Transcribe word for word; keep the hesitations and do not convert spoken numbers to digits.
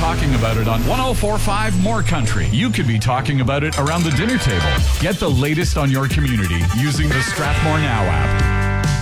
talking about it on one oh four point five More Country. You could be talking about it around the dinner table. Get the latest on your community using the Strathmore Now app.